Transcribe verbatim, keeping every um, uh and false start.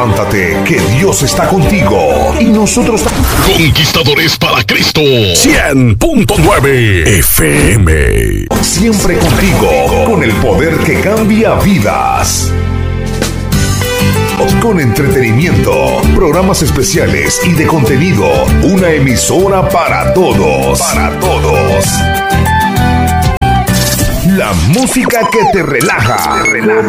levántate, que Dios está contigo. Y nosotros Conquistadores para Cristo. cien punto nueve F M. Siempre contigo, con el poder que cambia vidas. Con entretenimiento, programas especiales y de contenido. Una emisora para todos. Para todos. La música que te relaja. Te relaja.